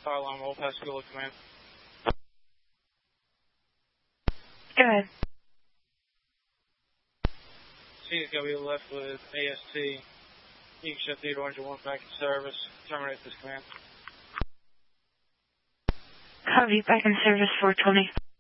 Fire alarm, roll past school, command. Go ahead. C's going to be left with AST. You can shut Theodore Engine 1 back in service. Terminate this command. Copy, back in service 420.